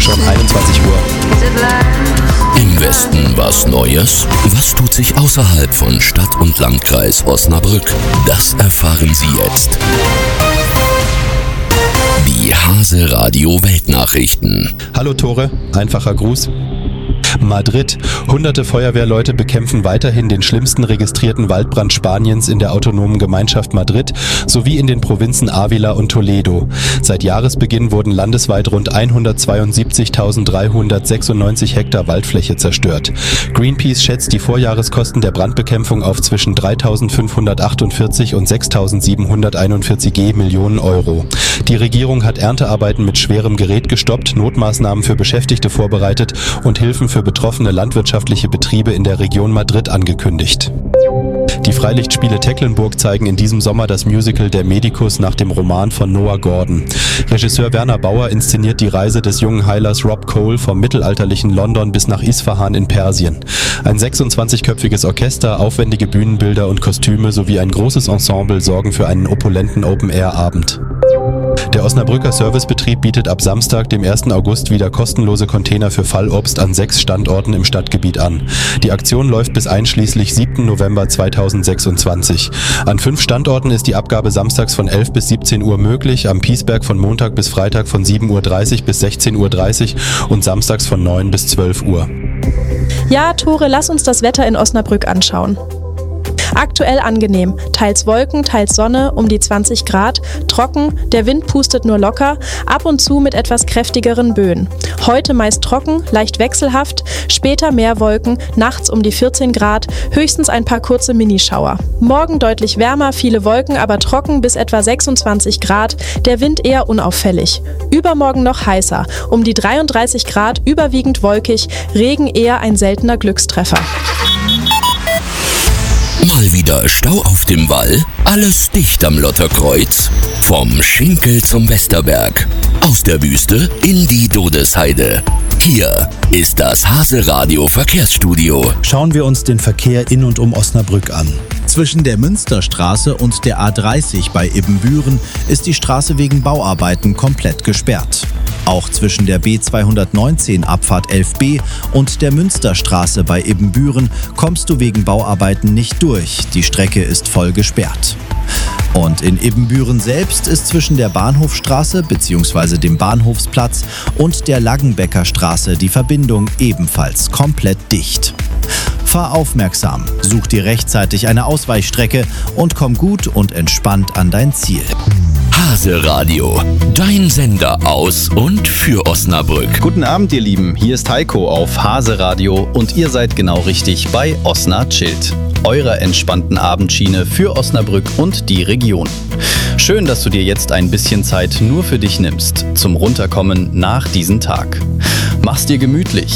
schon 21 Uhr. Im Westen was Neues? Was tut sich außerhalb von Stadt und Landkreis Osnabrück? Das erfahren Sie jetzt. Die Hase Radio Weltnachrichten. Hallo Tore, einfacher Gruß. Madrid. Hunderte Feuerwehrleute bekämpfen weiterhin den schlimmsten registrierten Waldbrand Spaniens in der autonomen Gemeinschaft Madrid sowie in den Provinzen Ávila und Toledo. Seit Jahresbeginn wurden landesweit rund 172.396 Hektar Waldfläche zerstört. Greenpeace schätzt die Vorjahreskosten der Brandbekämpfung auf zwischen 3.548 und 6.741 Millionen Euro. Die Regierung hat Erntearbeiten mit schwerem Gerät gestoppt, Notmaßnahmen für Beschäftigte vorbereitet und Hilfen für betroffene landwirtschaftliche Betriebe in der Region Madrid angekündigt. Die Freilichtspiele Tecklenburg zeigen in diesem Sommer das Musical Der Medikus nach dem Roman von Noah Gordon. Regisseur Werner Bauer inszeniert die Reise des jungen Heilers Rob Cole vom mittelalterlichen London bis nach Isfahan in Persien. Ein 26-köpfiges Orchester, aufwendige Bühnenbilder und Kostüme sowie ein großes Ensemble sorgen für einen opulenten Open-Air-Abend. Der Osnabrücker Servicebetrieb bietet ab Samstag, dem 1. August, wieder kostenlose Container für Fallobst an 6 Standorten im Stadtgebiet an. Die Aktion läuft bis einschließlich 7. November 2026. An 5 Standorten ist die Abgabe samstags von 11 bis 17 Uhr möglich, am Piesberg von Montag bis Freitag von 7.30 Uhr bis 16.30 Uhr und samstags von 9 bis 12 Uhr. Ja, Tore, lass uns das Wetter in Osnabrück anschauen. Aktuell angenehm, teils Wolken, teils Sonne, um die 20 Grad, trocken, der Wind pustet nur locker, ab und zu mit etwas kräftigeren Böen. Heute meist trocken, leicht wechselhaft, später mehr Wolken, nachts um die 14 Grad, höchstens ein paar kurze Minischauer. Morgen deutlich wärmer, viele Wolken, aber trocken bis etwa 26 Grad, der Wind eher unauffällig. Übermorgen noch heißer, um die 33 Grad, überwiegend wolkig, Regen eher ein seltener Glückstreffer. Mal wieder Stau auf dem Wall? Alles dicht am Lotterkreuz? Vom Schinkel zum Westerberg. Aus der Wüste in die Dodesheide. Hier ist das Hase Radio Verkehrsstudio. Schauen wir uns den Verkehr in und um Osnabrück an. Zwischen der Münsterstraße und der A30 bei Ibbenbüren ist die Straße wegen Bauarbeiten komplett gesperrt. Auch zwischen der B219 Abfahrt 11b und der Münsterstraße bei Ibbenbüren kommst du wegen Bauarbeiten nicht durch. Die Strecke ist voll gesperrt. Und in Ibbenbüren selbst ist zwischen der Bahnhofstraße bzw. dem Bahnhofsplatz und der Laggenbecker Straße die Verbindung ebenfalls komplett dicht. Fahr aufmerksam, such dir rechtzeitig eine Ausweichstrecke und komm gut und entspannt an dein Ziel. Hase Radio, dein Sender aus und für Osnabrück. Guten Abend, ihr Lieben. Hier ist Heiko auf Hase Radio und ihr seid genau richtig bei Osna Chillt, eurer entspannten Abendschiene für Osnabrück und die Region. Schön, dass du dir jetzt ein bisschen Zeit nur für dich nimmst, zum Runterkommen nach diesem Tag. Mach's dir gemütlich,